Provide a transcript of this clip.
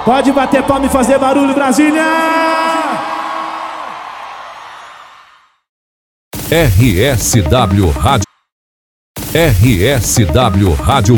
Pode bater palma e fazer barulho, Brasília! RSW Rádio. RSW Rádio